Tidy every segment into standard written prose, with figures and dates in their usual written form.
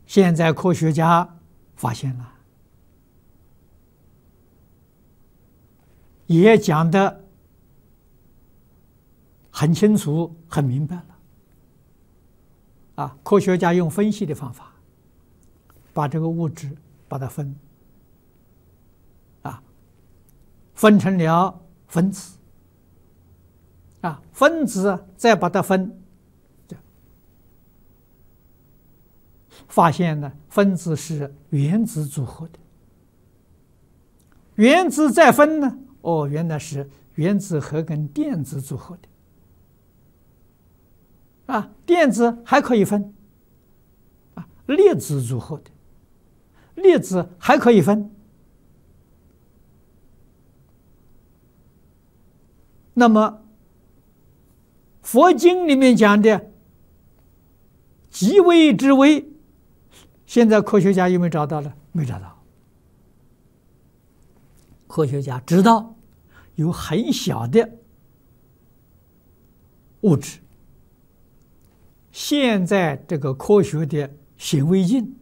现在科学家发现了，也讲得很清楚、很明白了。科学家用分析的方法，把这个物质把它分成了分子，分子再把它发现呢，分子是原子组合的。原子再分呢，原来是原子核跟电子组合的。电子还可以分，粒子组合的，粒子还可以分。那么佛经里面讲的极微之微，现在科学家有没有找到了？没找到。科学家知道有很小的物质，现在这个科学的显微镜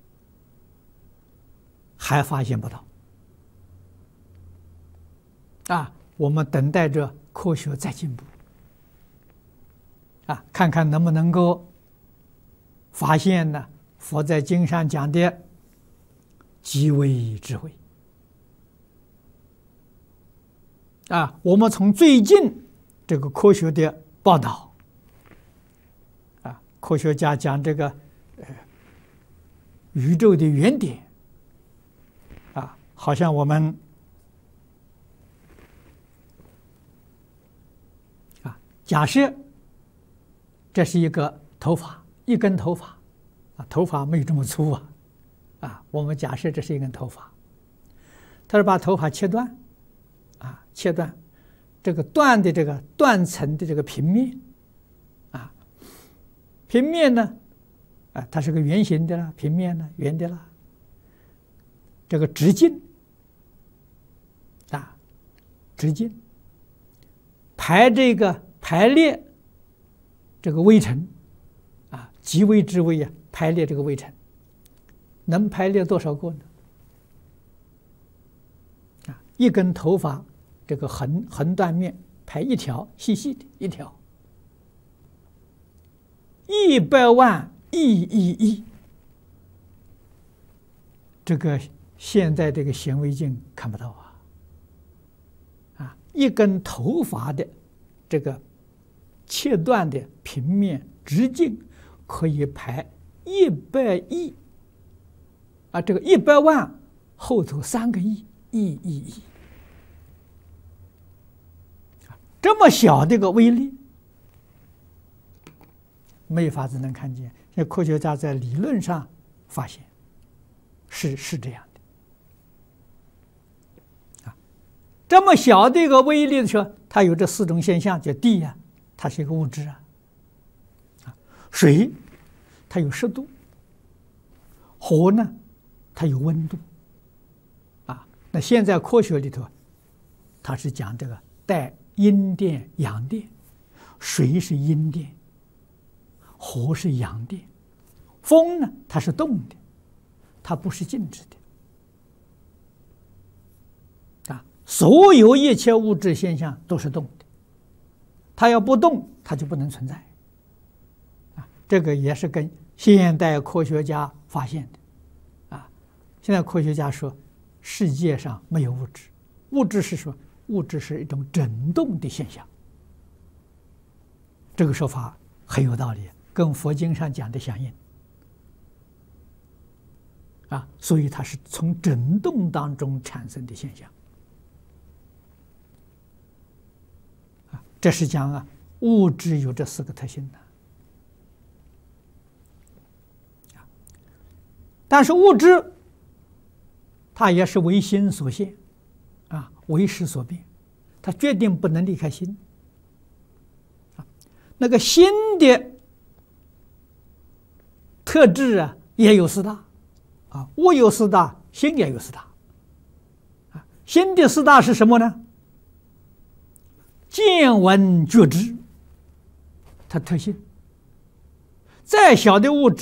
还发现不到。我们等待着科学再进步，看看能不能够发现呢佛在经上讲的极微之微。我们从最近这个科学的报道，科学家讲这个宇宙的原点，好像我们假设这是一个头发，一根头发，头发没有这么粗我们假设这是一根头发，他是把头发切断，切断这个断的这个断层的这个平面，平面呢，它是个圆形的啦，平面呢圆的啦，这个直径，直径排列这个微尘，极微之微排列这个微尘，能排列多少个呢？一根头发这个横断面排一条，细细的一条，100万亿，这个现在这个显微镜看不到一根头发的这个切断的平面直径可以排100亿这个100万后头3个亿，亿，这么小的一个微粒，没法子能看见。现在科学家在理论上发现是这样的这么小的一个微粒的时候，它有这4种现象，叫地它是一个物质水它有湿度，火呢它有温度那现在科学里头它是讲这个带阴电阳电，水是阴电，火是阳电，风呢它是动的，它不是静止的所有一切物质现象都是动的，它要不动它就不能存在这个也是跟现代科学家发现的现在科学家说世界上没有物质，物质是说物质是一种振动的现象，这个说法很有道理，跟佛经上讲的相应所以它是从振动当中产生的现象这是讲物质有这4个特性但是物质它也是为心所现为识所变，它决定不能离开心那个心的特质也有4大物有4大，心也有4大心的4大是什么呢？见闻觉知，它特性。再小的物质